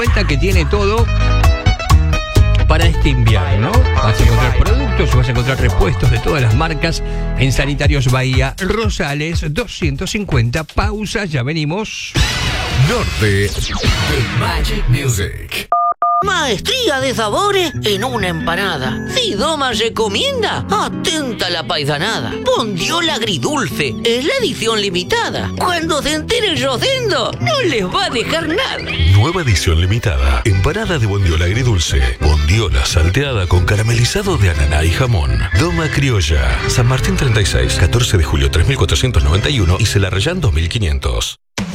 Cuenta que tiene todo para este invierno. Vas a encontrar productos, vas a encontrar repuestos de todas las marcas en Sanitarios Bahía Rosales 250. Pausa, ya venimos. Norte de Magic Music. Maestría de sabores en una empanada. Si Doma recomienda, atenta a la paisanada. Bondiola agridulce, es la edición limitada. Cuando se entere Rosendo, no les va a dejar nada. Nueva edición limitada. Empanada de bondiola agridulce. Bondiola salteada con caramelizado de ananá y jamón. Doma criolla. San Martín 36, 14 de julio 3491 y Celarrayán 2500.